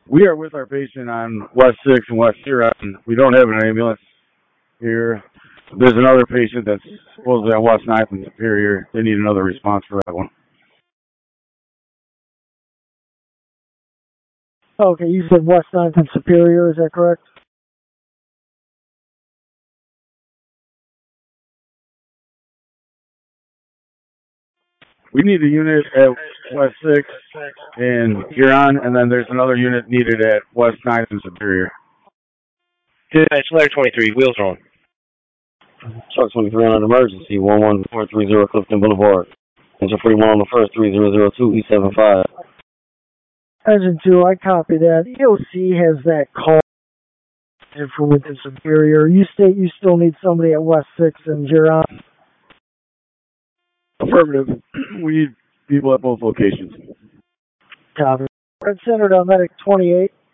We are with our patient on West 6 and West Huron. We don't have an ambulance here. There's another patient that's supposedly on West 9th and Superior. They need another response for that one. Okay, you said West 9th and Superior, is that correct? We need a unit at West 6 and Huron, and then there's another unit needed at West 9th and Superior. It's letter 23. Wheels on. Truck 23 on an emergency, 11430 Clifton Boulevard. Engine 41 on the first, 3002 E75. Engine 2, I copy that. EOC has that call for Winton Superior. You state you still need somebody at West 6 and Huron. Affirmative. We need people at both locations. Copy. Red Center to Medic 28.